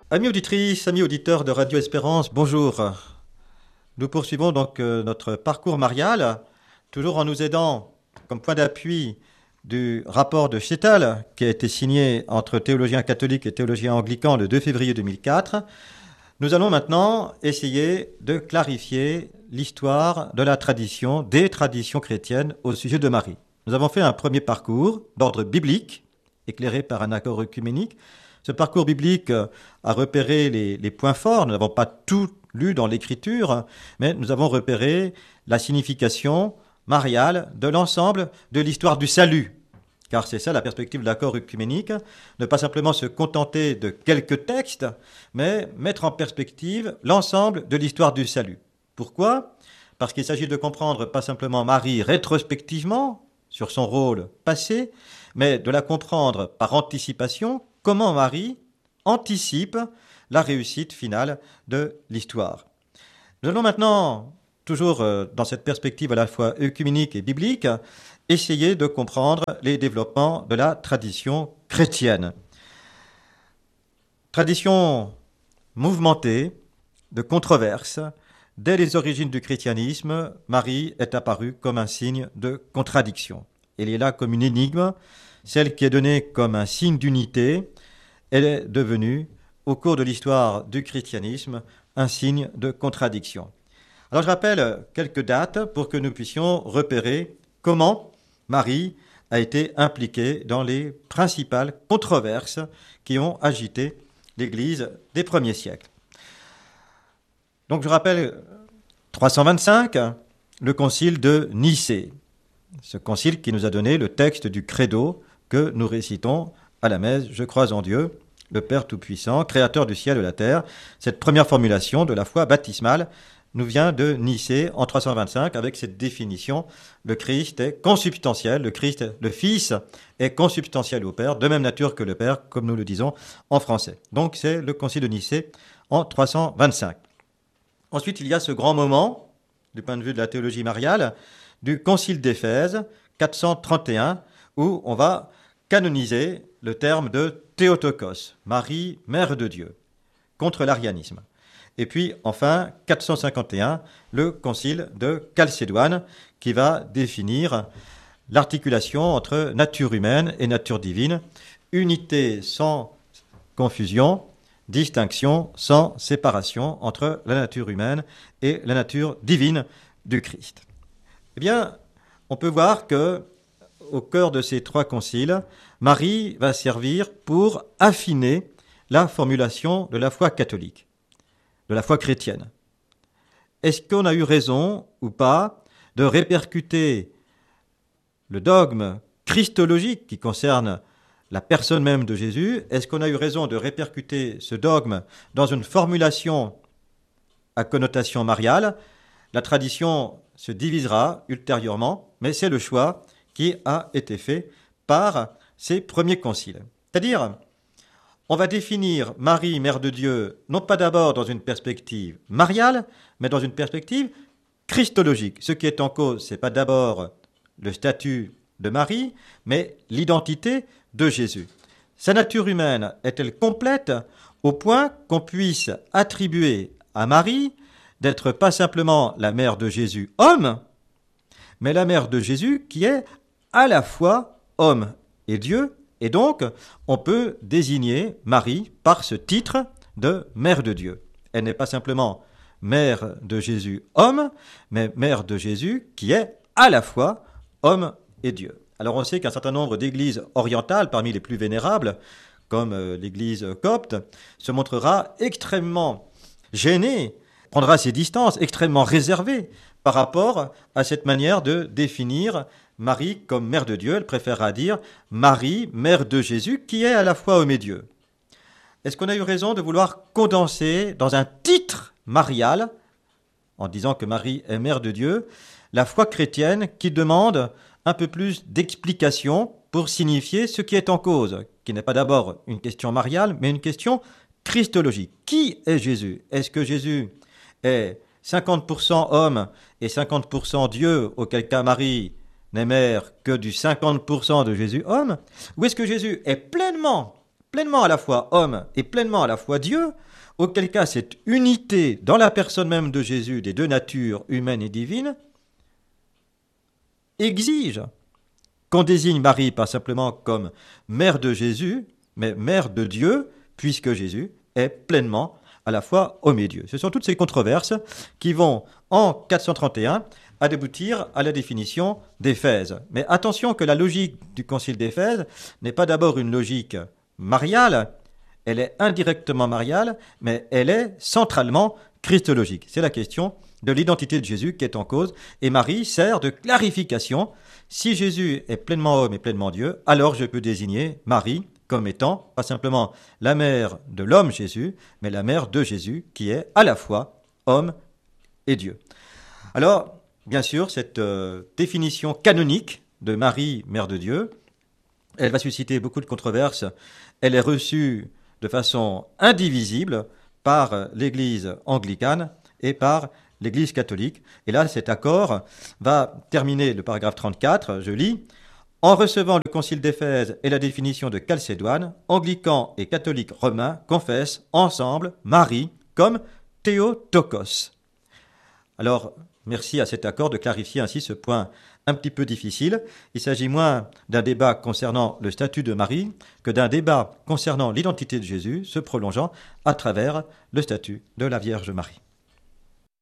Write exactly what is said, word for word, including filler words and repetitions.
Amis auditrices, amis auditeurs de Radio Espérance, bonjour. Nous poursuivons donc euh, notre parcours marial, toujours en nous aidant comme point d'appui du rapport de Chétal qui a été signé entre théologiens catholiques et théologiens anglicans le deux février deux mille quatre. Nous allons maintenant essayer de clarifier l'histoire de la tradition, des traditions chrétiennes au sujet de Marie. Nous avons fait un premier parcours d'ordre biblique, éclairé par un accord œcuménique. Ce parcours biblique a repéré les, les points forts. Nous n'avons pas tout lu dans l'Écriture, mais nous avons repéré la signification mariale de l'ensemble de l'histoire du salut. Car c'est ça la perspective de l'accord œcuménique, ne pas simplement se contenter de quelques textes, mais mettre en perspective l'ensemble de l'histoire du salut. Pourquoi ? Parce qu'il s'agit de comprendre pas simplement Marie rétrospectivement, sur son rôle passé, mais de la comprendre par anticipation, comment Marie anticipe la réussite finale de l'histoire. Nous allons maintenant, toujours dans cette perspective à la fois œcuménique et biblique, essayer de comprendre les développements de la tradition chrétienne. Tradition mouvementée, de controverses. Dès les origines du christianisme, Marie est apparue comme un signe de contradiction. Elle est là comme une énigme, celle qui est donnée comme un signe d'unité. Elle est devenue, au cours de l'histoire du christianisme, un signe de contradiction. Alors je rappelle quelques dates pour que nous puissions repérer comment Marie a été impliquée dans les principales controverses qui ont agité l'Église des premiers siècles. Donc je rappelle trois cent vingt-cinq, le concile de Nicée. Ce concile qui nous a donné le texte du credo que nous récitons à la messe « Je crois en Dieu, le Père Tout-Puissant, Créateur du ciel et de la terre ». Cette première formulation de la foi baptismale nous vient de Nicée en trois cent vingt-cinq avec cette définition. Le Christ est consubstantiel, le Christ, le Fils est consubstantiel au Père, de même nature que le Père, comme nous le disons en français. Donc c'est le concile de Nicée en trois cent vingt-cinq. Ensuite, il y a ce grand moment, du point de vue de la théologie mariale, du concile d'Éphèse, quatre cent trente et un, où on va canoniser le terme de Théotokos, Marie, Mère de Dieu, contre l'arianisme. Et puis, enfin, quatre cent cinquante et un, le concile de Chalcédoine, qui va définir l'articulation entre nature humaine et nature divine, unité sans confusion, distinction sans séparation entre la nature humaine et la nature divine du Christ. Eh bien, on peut voir que, au cœur de ces trois conciles, Marie va servir pour affiner la formulation de la foi catholique, de la foi chrétienne. Est-ce qu'on a eu raison ou pas de répercuter le dogme christologique qui concerne la personne même de Jésus? Est-ce qu'on a eu raison de répercuter ce dogme dans une formulation à connotation mariale? La tradition se divisera ultérieurement, mais c'est le choix qui a été fait par ces premiers conciles. C'est-à-dire, on va définir Marie, Mère de Dieu, non pas d'abord dans une perspective mariale, mais dans une perspective christologique. Ce qui est en cause, ce n'est pas d'abord le statut de Marie, mais l'identité de Jésus. Sa nature humaine est-elle complète au point qu'on puisse attribuer à Marie d'être pas simplement la mère de Jésus homme, mais la mère de Jésus qui est à la fois homme et Dieu, et donc on peut désigner Marie par ce titre de mère de Dieu. Elle n'est pas simplement mère de Jésus homme, mais mère de Jésus qui est à la fois homme et Dieu. Alors on sait qu'un certain nombre d'églises orientales, parmi les plus vénérables, comme l'église copte, se montrera extrêmement gênée, prendra ses distances, extrêmement réservée par rapport à cette manière de définir Marie comme mère de Dieu. Elle préférera dire Marie, mère de Jésus, qui est à la fois homme et Dieu. Est-ce qu'on a eu raison de vouloir condenser dans un titre marial, en disant que Marie est mère de Dieu, la foi chrétienne qui demande un peu plus d'explications pour signifier ce qui est en cause, qui n'est pas d'abord une question mariale, mais une question christologique. Qui est Jésus? Est-ce que Jésus est cinquante pour cent homme et cinquante pour cent Dieu, auquel cas Marie n'est mère que du cinquante pour cent de Jésus homme? Ou est-ce que Jésus est pleinement pleinement à la fois homme et pleinement à la fois Dieu, auquel cas cette unité dans la personne même de Jésus des deux natures humaines et divines exige qu'on désigne Marie pas simplement comme mère de Jésus, mais mère de Dieu, puisque Jésus est pleinement à la fois homme et Dieu. Ce sont toutes ces controverses qui vont, en quatre cent trente et un, aboutir à la définition d'Éphèse. Mais attention que la logique du concile d'Éphèse n'est pas d'abord une logique mariale, elle est indirectement mariale, mais elle est centralement christologique. C'est la question de l'identité de Jésus qui est en cause, et Marie sert de clarification. Si Jésus est pleinement homme et pleinement Dieu, alors je peux désigner Marie comme étant pas simplement la mère de l'homme Jésus, mais la mère de Jésus qui est à la fois homme et Dieu. Alors, bien sûr, cette euh, définition canonique de Marie, mère de Dieu, elle va susciter beaucoup de controverses. Elle est reçue de façon indivisible par l'Église anglicane et par l'Église catholique. Et là, cet accord va terminer le paragraphe trente-quatre, je lis. En recevant le concile d'Éphèse et la définition de Chalcédoine, anglicans et catholiques romains confessent ensemble Marie comme Théotokos. Alors, merci à cet accord de clarifier ainsi ce point un petit peu difficile. Il s'agit moins d'un débat concernant le statut de Marie que d'un débat concernant l'identité de Jésus se prolongeant à travers le statut de la Vierge Marie.